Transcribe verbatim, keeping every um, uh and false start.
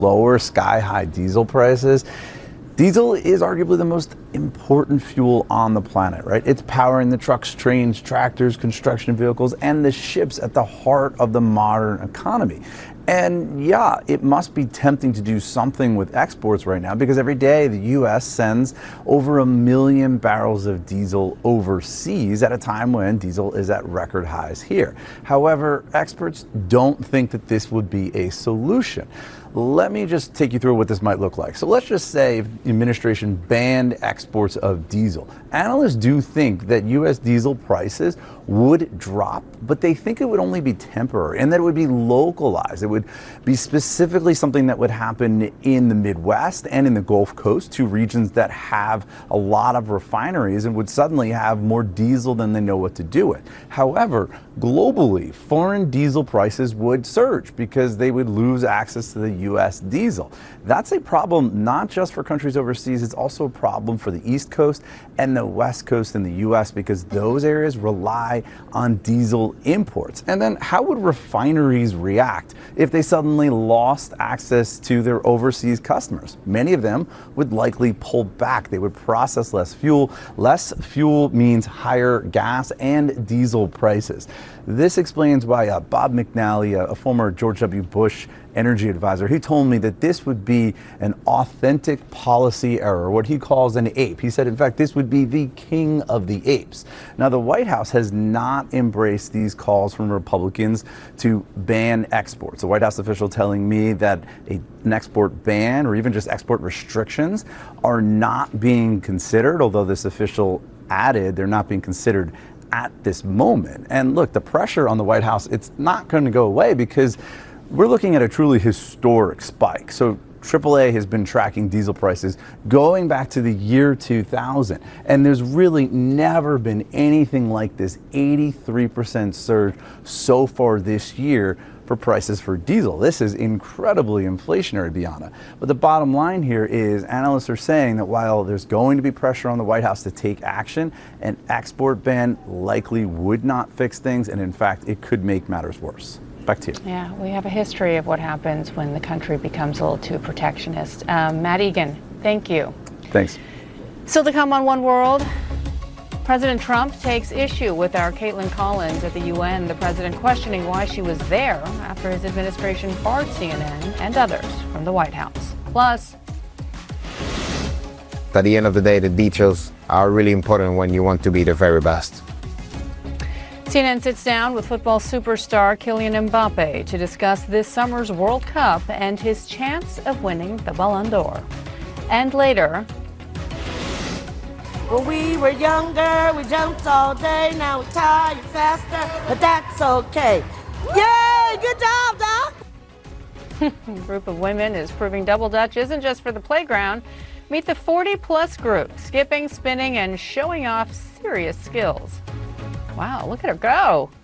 lower sky-high diesel prices. Diesel is arguably the most important fuel on the planet, right? It's powering the trucks, trains, tractors, construction vehicles, and the ships at the heart of the modern economy. And yeah, it must be tempting to do something with exports right now, because every day the U S sends over a million barrels of diesel overseas at a time when diesel is at record highs here. However, experts don't think that this would be a solution. Let me just take you through what this might look like. So let's just say if the administration banned exports of diesel. Analysts do think that U S diesel prices would drop, but they think it would only be temporary and that it would be localized. It would be specifically something that would happen in the Midwest and in the Gulf Coast, two regions that have a lot of refineries and would suddenly have more diesel than they know what to do with. However, globally, foreign diesel prices would surge because they would lose access to the U S diesel. That's a problem not just for countries overseas, it's also a problem for the East Coast and the West Coast in the U S because those areas rely on diesel imports. And then how would refineries react if they suddenly lost access to their overseas customers? Many of them would likely pull back. They would process less fuel. Less fuel means higher gas and diesel prices. This explains why uh, Bob McNally, a, a former George W. Bush energy advisor, he told me that this would be an authentic policy error, what he calls an ape. He said, in fact, this would be the king of the apes. Now, the White House has not embraced these calls from Republicans to ban exports. A White House official telling me that a, an export ban or even just export restrictions are not being considered, although this official added they're not being considered at this moment. And look, the pressure on the White House, it's not going to go away because we're looking at a truly historic spike. So triple A has been tracking diesel prices going back to the year two thousand. And there's really never been anything like this eighty-three percent surge so far this year for prices for diesel. This is incredibly inflationary, Bianna. But the bottom line here is analysts are saying that while there's going to be pressure on the White House to take action, an export ban likely would not fix things. And in fact, it could make matters worse. Back to you. Yeah, we have a history of what happens when the country becomes a little too protectionist. Um, Matt Egan, thank you. Thanks. Still to come on One World, President Trump takes issue with our Caitlin Collins at the U N. The president questioning why she was there after his administration barred C N N and others from the White House. Plus, at the end of the day, the details are really important when you want to be the very best. C N N sits down with football superstar Kylian Mbappe to discuss this summer's World Cup and his chance of winning the Ballon d'Or. And later, when we were younger, we jumped all day. Now we're tired faster, but that's okay. Yay! Good job, Doc! a group of women is proving Double Dutch isn't just for the playground. Meet the forty plus group, skipping, spinning, and showing off serious skills. Wow, look at her go.